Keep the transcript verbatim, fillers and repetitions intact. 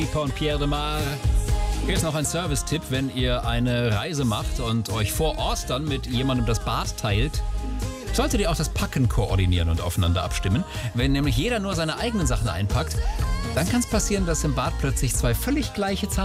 von Pierre de Mar. Hier ist noch ein Service-Tipp, wenn ihr eine Reise macht und euch vor Ostern mit jemandem das Bad teilt, solltet ihr auch das Packen koordinieren und aufeinander abstimmen. Wenn nämlich jeder nur seine eigenen Sachen einpackt, dann kann es passieren, dass im Bad plötzlich zwei völlig gleiche Zahlen